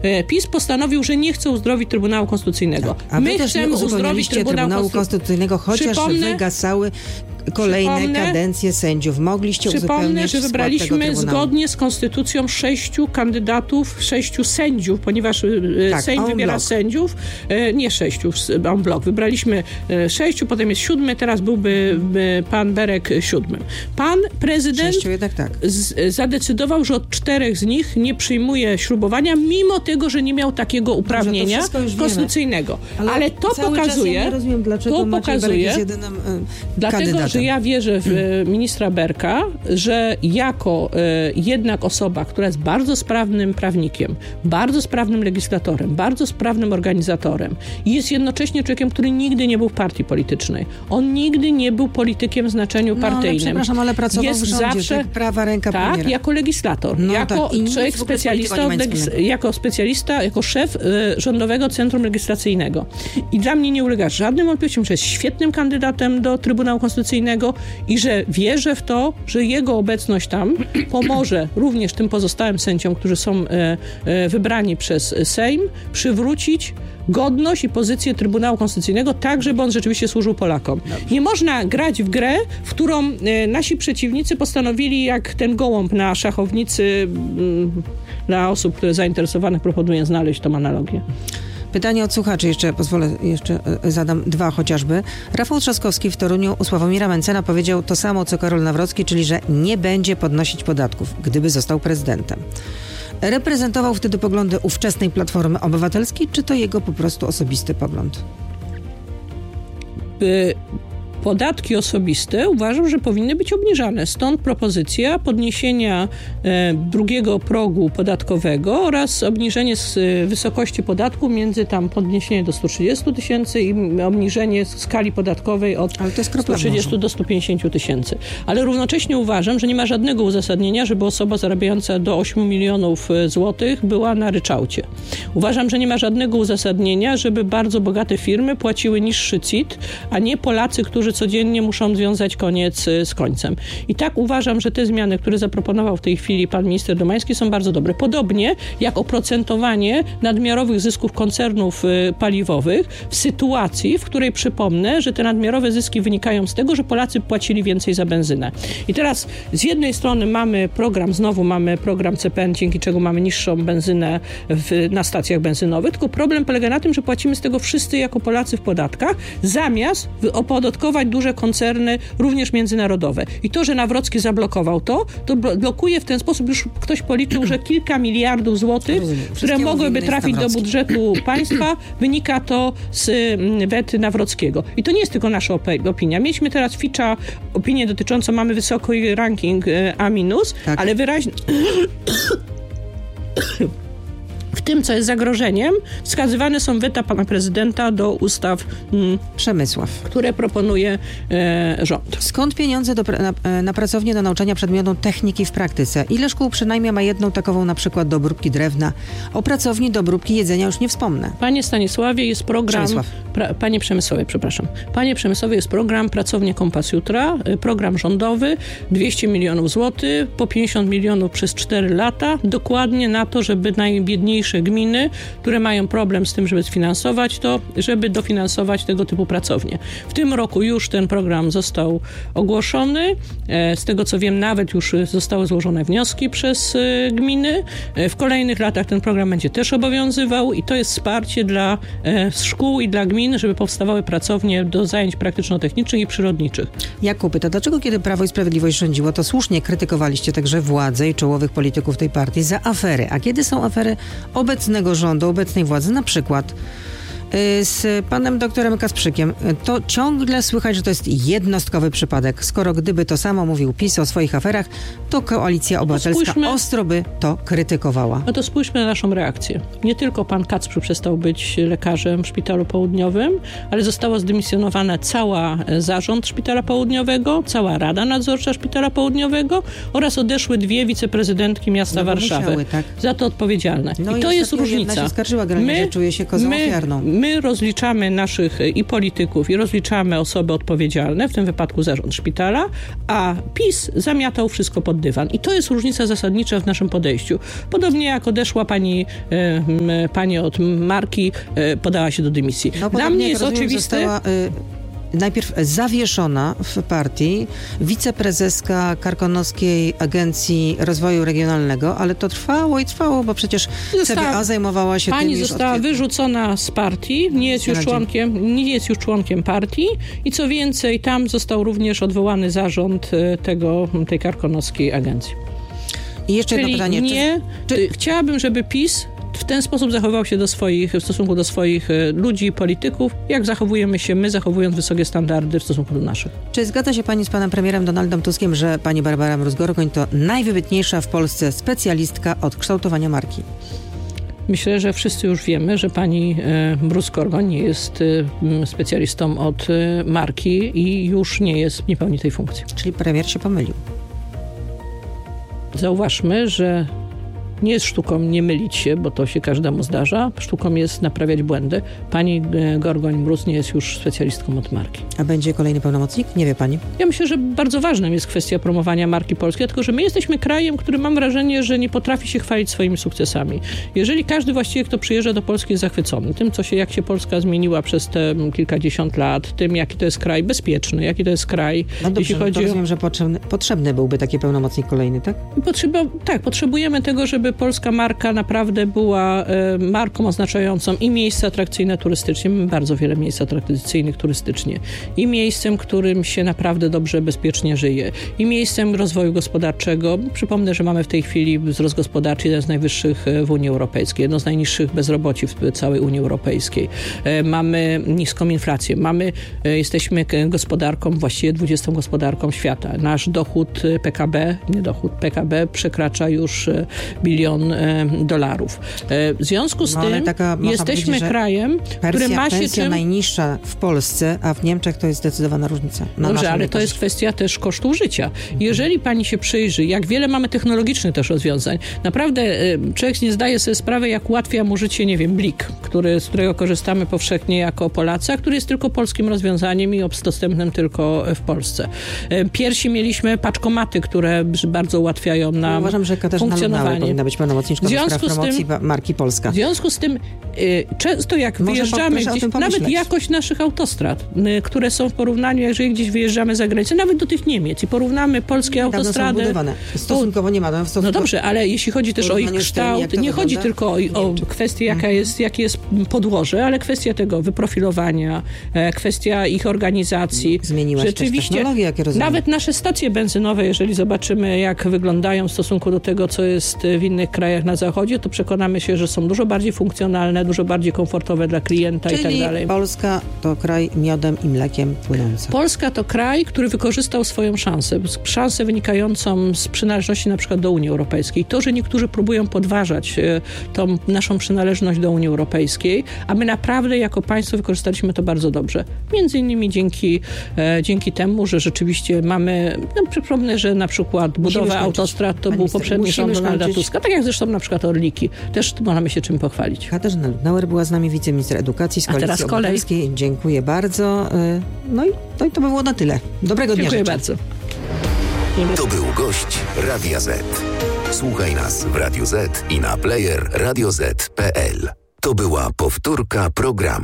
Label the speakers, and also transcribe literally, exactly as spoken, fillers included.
Speaker 1: PiS postanowił, że nie chce uzdrowić Trybunału Konstytucyjnego.
Speaker 2: Tak. A
Speaker 1: My
Speaker 2: też
Speaker 1: chcemy uzdrowić Trybunał
Speaker 2: Trybunału Konstytucyjnego, chociaż
Speaker 1: Przypomnę,
Speaker 2: wygasały kolejne
Speaker 1: przypomnę,
Speaker 2: kadencje sędziów. Mogliście
Speaker 1: Przypomnę,
Speaker 2: uzupełnić
Speaker 1: że wybraliśmy zgodnie z konstytucją sześciu kandydatów, sześciu sędziów, ponieważ tak, Sejm wybiera bloc. sędziów. Nie sześciu, en bloc. Wybraliśmy sześciu, potem jest siódmy, teraz byłby pan Berek siódmym. Pan prezydent
Speaker 2: sześciu, jednak tak.
Speaker 1: z, zadecydował, że od czterech z nich nie przyjmuje ślubowania, mimo tego, że nie miał takiego uprawnienia Dobrze, konstytucyjnego. Ale, Ale to pokazuje,
Speaker 2: ja nie rozumiem, dlaczego
Speaker 1: to pokazuje,
Speaker 2: jest jedynym, y,
Speaker 1: dlatego,
Speaker 2: kandydatem.
Speaker 1: że ja wierzę w y, ministra Berka, że jako y, jednak osoba, która jest bardzo sprawnym prawnikiem, bardzo sprawnym legislatorem, bardzo sprawnym organizatorem i jest jednocześnie człowiekiem, który nigdy nie był w partii politycznej. On nigdy nie był politykiem w znaczeniu
Speaker 2: no,
Speaker 1: partyjnym.
Speaker 2: Ale przepraszam, ale pracował
Speaker 1: jest
Speaker 2: w rządzie,
Speaker 1: zawsze,
Speaker 2: tak, prawa ręka
Speaker 1: tak,
Speaker 2: premiera.
Speaker 1: jako legislator,
Speaker 2: no,
Speaker 1: jako
Speaker 2: tak.
Speaker 1: człowiek specjalista, od legis- jako specjalista, jako szef y, Rządowego Centrum Legislacyjnego. I dla mnie nie ulega żadnym wątpliwościom, że jest świetnym kandydatem do Trybunału Konstytucyjnego i że wierzę w to, że jego obecność tam pomoże również tym pozostałym sędziom, którzy są e, e, wybrani przez Sejm, przywrócić godność i pozycję Trybunału Konstytucyjnego tak, żeby on rzeczywiście służył Polakom. Dobrze. Nie można grać w grę, w którą e, nasi przeciwnicy postanowili, jak ten gołąb na szachownicy, m, dla osób, które zainteresowane, proponuję znaleźć tą analogię.
Speaker 2: Pytanie od słuchaczy, jeszcze pozwolę, jeszcze zadam dwa chociażby. Rafał Trzaskowski w Toruniu u Sławomira Mencena powiedział to samo, co Karol Nawrocki, czyli że nie będzie podnosić podatków, gdyby został prezydentem. Reprezentował wtedy poglądy ówczesnej Platformy Obywatelskiej, czy to jego po prostu osobisty pogląd?
Speaker 1: By... Podatki osobiste uważam, że powinny być obniżane. Stąd propozycja podniesienia e, drugiego progu podatkowego oraz obniżenie z, e, wysokości podatku między tam podniesienie do stu trzydziestu tysięcy i obniżenie skali podatkowej od stu trzydziestu do stu pięćdziesięciu tysięcy. Ale równocześnie uważam, że nie ma żadnego uzasadnienia, żeby osoba zarabiająca do ośmiu milionów złotych była na ryczałcie. Uważam, że nie ma żadnego uzasadnienia, żeby bardzo bogate firmy płaciły niższy C I T, a nie Polacy, którzy codziennie muszą związać koniec z końcem. I tak uważam, że te zmiany, które zaproponował w tej chwili pan minister Domański, są bardzo dobre. Podobnie jak oprocentowanie nadmiarowych zysków koncernów y, paliwowych w sytuacji, w której przypomnę, że te nadmiarowe zyski wynikają z tego, że Polacy płacili więcej za benzynę. I teraz z jednej strony mamy program, znowu mamy program C P N, dzięki czego mamy niższą benzynę w, na stacjach benzynowych, tylko problem polega na tym, że płacimy z tego wszyscy jako Polacy w podatkach, zamiast opodatkować duże koncerny, również międzynarodowe. I to, że Nawrocki zablokował to, to blokuje w ten sposób, już ktoś policzył, że kilka miliardów złotych, które mogłyby trafić do budżetu państwa, wynika to z wety Nawrockiego. I to nie jest tylko nasza opinia. Mieliśmy teraz Fitcha, opinię dotyczącą, mamy wysoki ranking A minus, tak. Ale wyraźnie... W tym, co jest zagrożeniem, wskazywane są weta pana prezydenta do ustaw mm,
Speaker 2: Przemysław,
Speaker 1: które proponuje e, rząd.
Speaker 2: Skąd pieniądze do, na, na pracownię do nauczania przedmiotu techniki w praktyce? Ile szkół przynajmniej ma jedną takową, na przykład do obróbki drewna? O pracowni do obróbki jedzenia już nie wspomnę.
Speaker 1: Panie Stanisławie, jest program...
Speaker 2: Przemysław.
Speaker 1: Pra, panie Przemysławie, przepraszam. Panie Przemysławie, jest program Pracownie Kompas Jutra, program rządowy, dwieście milionów złotych, po pięćdziesiąt milionów przez cztery lata, dokładnie na to, żeby najbiedniejsze gminy, które mają problem z tym, żeby sfinansować to, żeby dofinansować tego typu pracownie. W tym roku już ten program został ogłoszony. Z tego, co wiem, nawet już zostały złożone wnioski przez gminy. W kolejnych latach ten program będzie też obowiązywał i to jest wsparcie dla szkół i dla gmin, żeby powstawały pracownie do zajęć praktyczno-technicznych i przyrodniczych.
Speaker 2: Jakub pyta, dlaczego kiedy Prawo i Sprawiedliwość rządziło, to słusznie krytykowaliście także władzę i czołowych polityków tej partii za afery, a kiedy są afery obecnego rządu, obecnej władzy, na przykład z panem doktorem Kasprzykiem, to ciągle słychać, że to jest jednostkowy przypadek. Skoro gdyby to samo mówił PiS o swoich aferach, to Koalicja Obywatelska spójrzmy, ostro by to krytykowała.
Speaker 1: No to spójrzmy na naszą reakcję. Nie tylko pan Kacprzy przestał być lekarzem w Szpitalu Południowym, ale została zdymisjonowana cała zarząd Szpitala Południowego, cała Rada Nadzorcza Szpitala Południowego oraz odeszły dwie wiceprezydentki miasta no, Warszawy. Musiały, tak. Za to odpowiedzialne.
Speaker 2: No
Speaker 1: I to jest różnica.
Speaker 2: Jedna się skarżyła, my, że czuje się kozą
Speaker 1: my,
Speaker 2: ofiarną.
Speaker 1: My rozliczamy naszych i polityków, i rozliczamy osoby odpowiedzialne, w tym wypadku zarząd szpitala, a PiS zamiatał wszystko pod dywan. I to jest różnica zasadnicza w naszym podejściu. Podobnie jak odeszła pani, e, pani od Marki, e, podała się do dymisji.
Speaker 2: No,
Speaker 1: Dla mnie jest
Speaker 2: rozumiem,
Speaker 1: oczywiste...
Speaker 2: Została, y, najpierw zawieszona w partii wiceprezeska Karkonoskiej Agencji Rozwoju Regionalnego, ale to trwało i trwało, bo przecież C B A zajmowała się
Speaker 1: pani
Speaker 2: tym już
Speaker 1: została
Speaker 2: od...
Speaker 1: wyrzucona z partii, nie jest już członkiem, nie jest już członkiem partii i co więcej, tam został również odwołany zarząd tego, tej Karkonoskiej Agencji.
Speaker 2: I jeszcze
Speaker 1: Czyli
Speaker 2: jedno pytanie.
Speaker 1: Nie,
Speaker 2: czy, czy...
Speaker 1: chciałabym, żeby PiS w ten sposób zachowywał się do swoich, w stosunku do swoich ludzi i polityków, jak zachowujemy się my, zachowując wysokie standardy w stosunku do naszych.
Speaker 2: Czy zgadza się pani z panem premierem Donaldem Tuskiem, że pani Barbara Mróz-Gorgoń to najwybitniejsza w Polsce specjalistka od kształtowania marki?
Speaker 1: Myślę, że wszyscy już wiemy, że pani Mróz-Gorgoń nie jest specjalistą od marki i już nie jest, nie pełni tej funkcji.
Speaker 2: Czyli premier się pomylił.
Speaker 1: Zauważmy, że nie jest sztuką nie mylić się, bo to się każdemu zdarza. Sztuką jest naprawiać błędy. Pani Gorgoń-Mróz nie jest już specjalistką od marki.
Speaker 2: A będzie kolejny pełnomocnik? Nie wie pani?
Speaker 1: Ja myślę, że bardzo ważnym jest kwestia promowania marki polskiej, tylko że my jesteśmy krajem, który mam wrażenie, że nie potrafi się chwalić swoimi sukcesami. Jeżeli każdy właściwie, kto przyjeżdża do Polski, jest zachwycony tym, co się, jak się Polska zmieniła przez te kilkadziesiąt lat, tym, jaki to jest kraj bezpieczny, jaki to jest kraj,
Speaker 2: no dobrze,
Speaker 1: jeśli chodzi
Speaker 2: to rozumiem, o... że potrzebny, potrzebny byłby taki pełnomocnik kolejny, tak?
Speaker 1: Potrzeba, tak, potrzebujemy tego, żeby polska marka naprawdę była e, marką oznaczającą i miejsca atrakcyjne turystycznie, mamy bardzo wiele miejsc atrakcyjnych turystycznie, i miejscem, którym się naprawdę dobrze, bezpiecznie żyje, i miejscem rozwoju gospodarczego. Przypomnę, że mamy w tej chwili wzrost gospodarczy jeden z najwyższych w Unii Europejskiej, jedno z najniższych bezroboci w całej Unii Europejskiej. E, mamy niską inflację, mamy, e, jesteśmy gospodarką, właściwie dwudziestą gospodarką świata. Nasz dochód P K B, nie dochód, P K B przekracza już bilion dolarów. W związku z
Speaker 2: no,
Speaker 1: tym
Speaker 2: taka,
Speaker 1: jesteśmy krajem,
Speaker 2: Persja,
Speaker 1: który ma się
Speaker 2: pensja
Speaker 1: czym...
Speaker 2: najniższa w Polsce, a w Niemczech to jest zdecydowana różnica.
Speaker 1: Dobrze, ale to jest kwestia też kosztów życia. Jeżeli pani się przyjrzy, jak wiele mamy technologicznych też rozwiązań, naprawdę człowiek nie zdaje sobie sprawy, jak ułatwia mu życie, nie wiem, Blik, który, z którego korzystamy powszechnie jako Polacy, a który jest tylko polskim rozwiązaniem i dostępnym tylko w Polsce. Pierwsi mieliśmy paczkomaty, które bardzo ułatwiają nam
Speaker 2: no, uważam, że
Speaker 1: funkcjonowanie.
Speaker 2: Powinna być pełnomocniczką do spraw promocji
Speaker 1: tym,
Speaker 2: marki Polska.
Speaker 1: W związku z tym y, często jak Może wyjeżdżamy gdzieś, nawet jakość naszych autostrad, y, które są w porównaniu, jeżeli gdzieś wyjeżdżamy za granicę, nawet do tych Niemiec i porównamy polskie autostrady.
Speaker 2: Są budowane. Stosunkowo nie ma. No,
Speaker 1: no dobrze, ale jeśli chodzi też o ich kształt, tym, nie chodzi tylko o, o kwestię, jaka hmm. jest, jakie jest podłoże, ale kwestia tego wyprofilowania, e, kwestia ich organizacji.
Speaker 2: Zmieniła się też technologia, jakie rozumiem.
Speaker 1: Nawet nasze stacje benzynowe, jeżeli zobaczymy, jak wyglądają w stosunku do tego, co jest w innych krajach na zachodzie, to przekonamy się, że są dużo bardziej funkcjonalne, dużo bardziej komfortowe dla klienta.
Speaker 2: Czyli
Speaker 1: i tak dalej.
Speaker 2: Polska to kraj miodem i mlekiem płynący.
Speaker 1: Polska to kraj, który wykorzystał swoją szansę. Szansę wynikającą z przynależności na przykład do Unii Europejskiej. To, że niektórzy próbują podważać tą naszą przynależność do Unii Europejskiej, a my naprawdę jako państwo wykorzystaliśmy to bardzo dobrze. Między innymi dzięki, e, dzięki temu, że rzeczywiście mamy, no przypomnę, że na przykład budowę autostrad to Pani był poprzedni rząd Donalda Tuska, tak jak zresztą na przykład Orliki. Też możemy się czym pochwalić.
Speaker 2: Katarzyna Lubnauer była z nami, wiceminister edukacji z Koalicji Obywatelskiej. Dziękuję bardzo. No i, no i to by było na tyle. Dobrego dnia.
Speaker 1: Dziękuję bardzo.
Speaker 3: To był gość Radia Z. Słuchaj nas w Radio Z i na player radio zet kropka pe el. To była powtórka programu.